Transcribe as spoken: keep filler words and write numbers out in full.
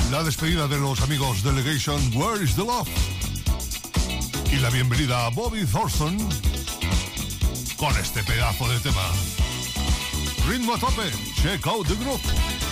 La despedida de los amigos Delegation, Where is the Love? Y la bienvenida a Bobby Thurston con este pedazo de tema. Ritmo a tope, check out the group.